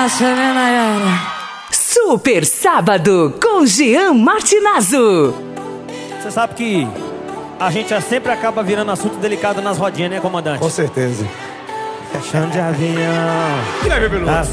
acha, né, Nayara? Super Sábado com Jean Martinazzo. Você sabe que a gente sempre acaba virando assunto delicado nas rodinhas, né, comandante? Com certeza. Chão de avião. E aí, bebê Lula?